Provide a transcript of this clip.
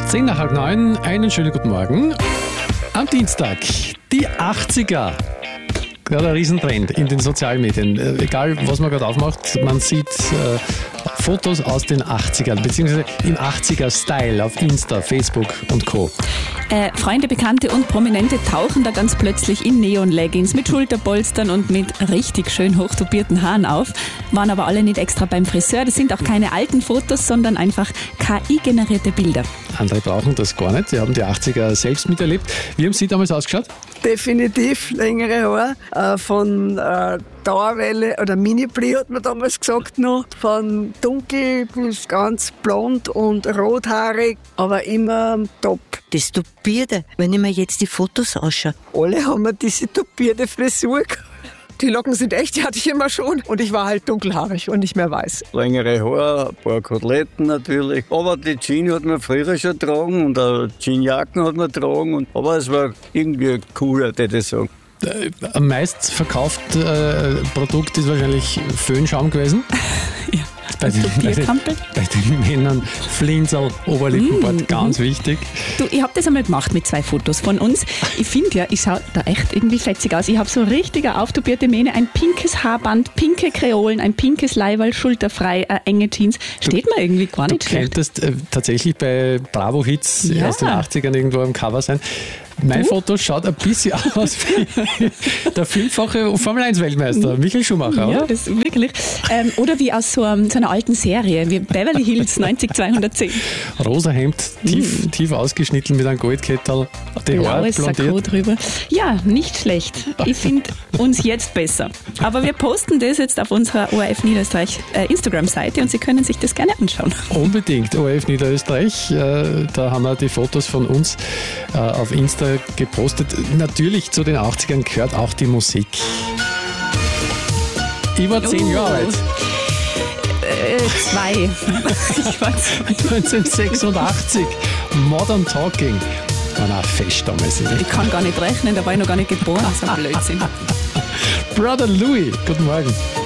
10 nach halb 9, einen schönen guten Morgen. Am Dienstag, die 80er. Gerade ein Riesentrend in den sozialen Medien. Egal, was man gerade aufmacht, man sieht Fotos aus den 80ern, beziehungsweise im 80er-Style auf Insta, Facebook und Co. Freunde, Bekannte und Prominente tauchen da ganz plötzlich in Neon-Leggings mit Schulterpolstern und mit richtig schön hochtupierten Haaren auf, waren aber alle nicht extra beim Friseur. Das sind auch keine alten Fotos, sondern einfach KI-generierte Bilder. Andere brauchen das gar nicht, die haben die 80er selbst miterlebt. Wie haben Sie damals ausgeschaut? Definitiv längere Haare, von Dauerwelle oder Mini-Pli hat man damals gesagt noch, von dunkel bis ganz blond und rothaarig, aber immer top. Das Tupierte, wenn ich mir jetzt die Fotos anschaue. Alle haben wir diese tupierte Frisur gehabt. Die Locken sind echt, die hatte ich immer schon. Und ich war halt dunkelhaarig und nicht mehr weiß. Längere Haare, ein paar Koteletten natürlich. Aber die Jeans hat man früher schon getragen und auch Jeansjacken hat man getragen. Aber es war irgendwie cooler, würde ich sagen. Am meist verkaufte Produkt ist wahrscheinlich Föhnschaum gewesen. Ja. Bei den Männern Flinsel, Oberlippenbart, ganz wichtig. Du, ich habe das einmal gemacht mit 2 Fotos von uns. Ich finde ja, ich schaue da echt irgendwie fetzig aus. Ich habe so richtige auftupierte Mähne, ein pinkes Haarband, pinke Kreolen, ein pinkes Leiberl, schulterfrei, enge Jeans. Steht mir irgendwie gar nicht schlecht. Du könntest tatsächlich bei Bravo-Hits aus den 80ern irgendwo am Cover sein. Mein Foto schaut ein bisschen aus wie der vielfache Formel-1-Weltmeister, Michael Schumacher, ja, oder? Das wirklich. Oder wie aus so einer alten Serie, wie Beverly Hills 90210. Rosa Hemd, tief ausgeschnitten mit einem Goldkettel, die Haare blaues Sakko blondiert. drüber. Ja, nicht schlecht. Ich finde uns jetzt besser. Aber wir posten das jetzt auf unserer ORF Niederösterreich Instagram-Seite und Sie können sich das gerne anschauen. Unbedingt, ORF Niederösterreich. Da haben wir die Fotos von uns auf Insta gepostet. Natürlich zu den 80ern gehört auch die Musik. Ich war 10 Jahre alt. 2. Ich weiß. 1986. Modern Talking. War ein Fest damals. Ich kann gar nicht rechnen, da war ich noch gar nicht geboren. Das ist ein Blödsinn. Brother Louis, guten Morgen.